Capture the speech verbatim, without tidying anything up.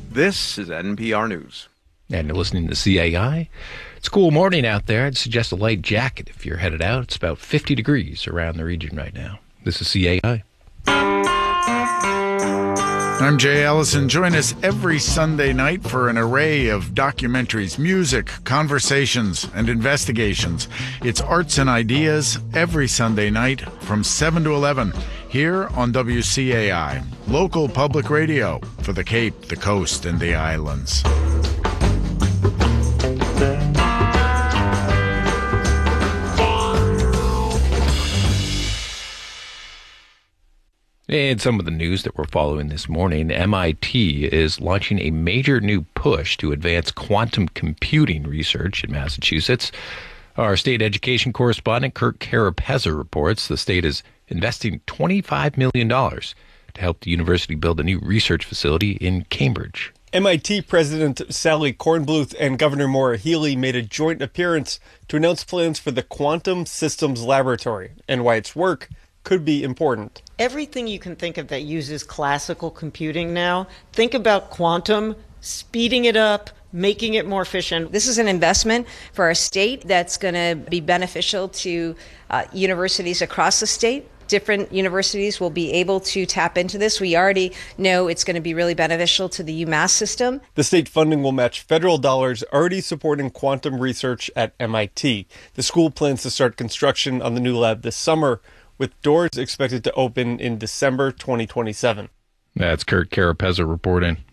This is N P R News. And you're listening to C A I. It's a cool morning out there. I'd suggest a light jacket if you're headed out. It's about fifty degrees around the region right now. This is C A I. I'm Jay Ellison. Join us every Sunday night for an array of documentaries, music, conversations, and investigations. It's Arts and Ideas every Sunday night from seven to eleven here on W C A I, local public radio for the Cape, the Coast, and the Islands. And some of the news that we're following this morning, M I T is launching a major new push to advance quantum computing research in Massachusetts. Our state education correspondent, Kirk Carapezza, reports the state is investing twenty-five million dollars to help the university build a new research facility in Cambridge. M I T President Sally Kornbluth and Governor Maura Healey made a joint appearance to announce plans for the Quantum Systems Laboratory and why its work could be important. Everything you can think of that uses classical computing now, think about quantum, speeding it up, making it more efficient. This is an investment for our state that's going to be beneficial to uh, universities across the state. Different universities will be able to tap into this. We already know it's going to be really beneficial to the UMass system. The state funding will match federal dollars already supporting quantum research at M I T. The school plans to start construction on the new lab this summer, with doors expected to open in December twenty twenty-seven. That's Kirk Carapezza reporting.